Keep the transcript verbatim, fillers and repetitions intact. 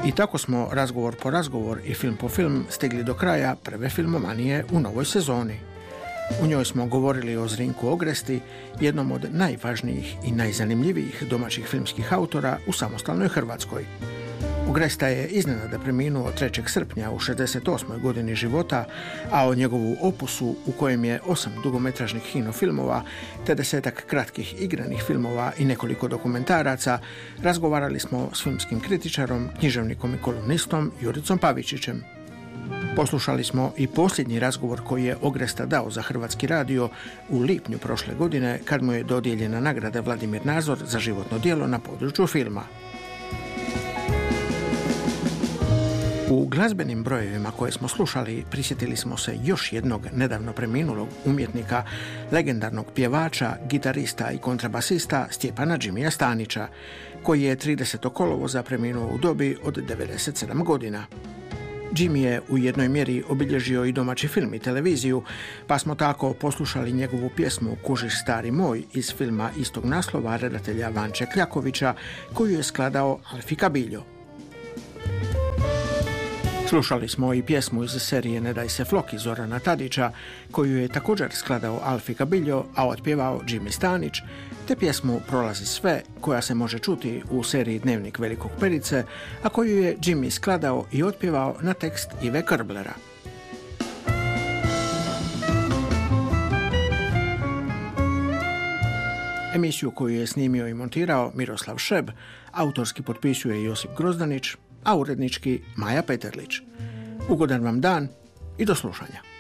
I tako smo razgovor po razgovor i film po film stigli do kraja prve filmomanije u novoj sezoni. U njoj smo govorili o Zrinku Ogresti, jednom od najvažnijih i najzanimljivijih domaćih filmskih autora u samostalnoj Hrvatskoj. Ogresta je iznenada preminuo trećeg srpnja u šezdeset osmoj godini života, a o njegovu opusu u kojem je osam dugometražnih kinofilmova te desetak kratkih igranih filmova i nekoliko dokumentaraca razgovarali smo s filmskim kritičarom, književnikom i kolumnistom Juricom Pavičićem. Poslušali smo i posljednji razgovor koji je Ogresta dao za Hrvatski radio u lipnju prošle godine kad mu je dodijeljena nagrada Vladimir Nazor za životno djelo na području filma. U glazbenim brojevima koje smo slušali prisjetili smo se još jednog nedavno preminulog umjetnika, legendarnog pjevača, gitarista i kontrabasista Stjepana Džimija Stanića, koji je tridesetog kolovoza preminuo u dobi od devedeset sedam godina. Jimmy je u jednoj mjeri obilježio i domaći film i televiziju, pa smo tako poslušali njegovu pjesmu Kužiš stari moj iz filma istog naslova redatelja Vanče Kljakovića, koju je skladao Alfi Kabiljo. Slušali smo i pjesmu iz serije Ne daj se Floki Zorana Tadića, koju je također skladao Alfi Kabiljo, a otpjevao Džimi Stanić, te pjesmu Prolazi sve, koja se može čuti u seriji Dnevnik velikog Perice, a koju je Jimmy skladao i otpjevao na tekst Ive Krblera. Emisiju koju je snimio i montirao Miroslav Šeb, autorski potpisuje Josip Grozdanić, a urednički Maja Peterlić. Ugodan vam dan i do slušanja.